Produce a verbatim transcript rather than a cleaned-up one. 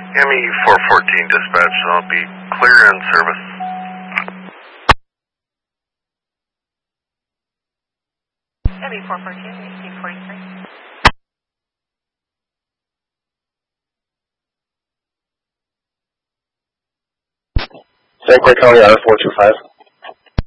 M E four fourteen dispatch, I'll be clear in service. M E four fourteen, eighteen forty-three. San Quay County, R four two five.